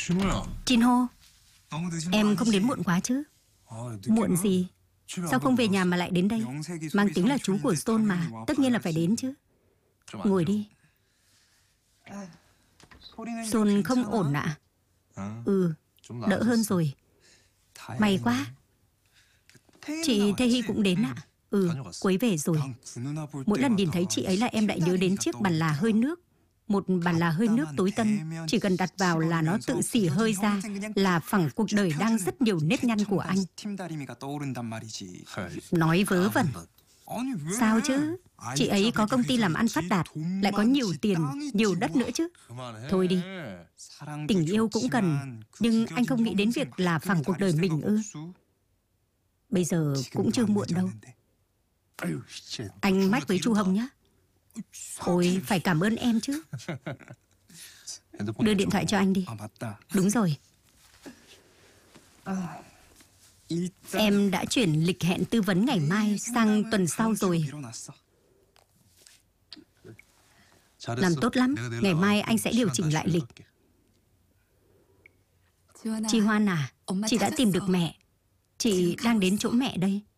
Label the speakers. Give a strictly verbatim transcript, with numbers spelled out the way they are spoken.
Speaker 1: Jin Ho, em không đến muộn quá chứ? Muộn gì? Sao không về nhà mà lại đến đây? Mang tiếng là chú của Stone mà, tất nhiên là phải đến chứ. Ngồi đi. Stone không ổn ạ? Ừ, đỡ hơn rồi. May quá. Chị Tae-hee cũng đến ạ? Ừ, cô ấy về rồi. Mỗi lần nhìn thấy chị ấy là em lại nhớ đến chiếc bàn là hơi nước. Một bàn là hơi nước tối tân, chỉ cần đặt vào là nó tự xỉ hơi ra, là phẳng cuộc đời đang rất nhiều nếp nhăn của anh. Nói vớ vẩn. Sao chứ? Chị ấy có công ty làm ăn phát đạt, lại có nhiều tiền, nhiều đất nữa chứ. Thôi đi. Tình yêu cũng cần, nhưng anh không nghĩ đến việc là phẳng cuộc đời mình ư? Bây giờ cũng chưa muộn đâu. Anh mách với Chu Hồng nhé. Ôi, phải cảm ơn em chứ. Đưa điện thoại cho anh đi. Đúng rồi. Em đã chuyển lịch hẹn tư vấn ngày mai sang tuần sau rồi. Làm tốt lắm. Ngày mai anh sẽ điều chỉnh lại lịch. Chi Hoan à, chị đã tìm được mẹ. Chị đang đến chỗ mẹ đây.